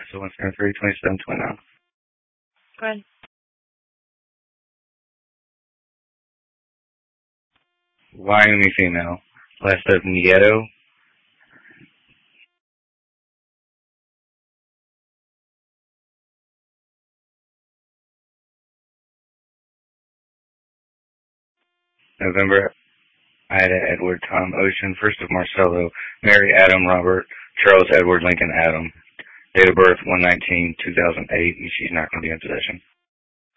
So 173, 27, 29. Go ahead. Wyoming female. Last of Nieto. November, Ida Edward Tom Ocean. First of Marcello. Mary Adam Robert. Charles Edward Lincoln Adam. Date of birth 1/19/2008. She's not going to be in possession.